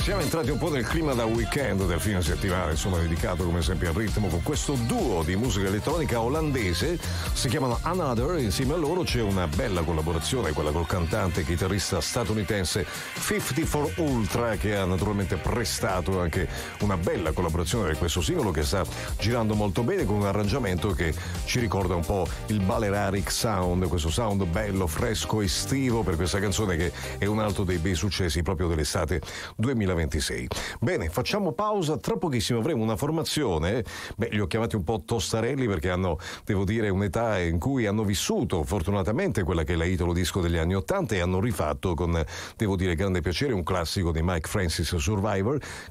Siamo entrati un po' nel clima da weekend del fine settimana, insomma, dedicato come sempre al ritmo con questo duo di musica elettronica olandese, si chiamano Another, e insieme a loro c'è una bella collaborazione, quella col cantante e chitarrista statunitense 54 Ultra, che ha naturalmente prestato anche una bella collaborazione per questo singolo che sta girando molto bene, con un arrangiamento che ci ricorda un po' il Balearic Sound, questo sound bello, fresco, estivo per questa canzone che è un altro dei bei successi proprio dell'estate 2026. Bene, facciamo pausa, tra pochissimo avremo una formazione, li ho chiamati un po' tostarelli perché hanno, devo dire, un'età in cui hanno vissuto fortunatamente quella che è la Italo Disco degli anni '80 e hanno rifatto con, devo dire, grande piacere un classico di Mike Francis, Survivor,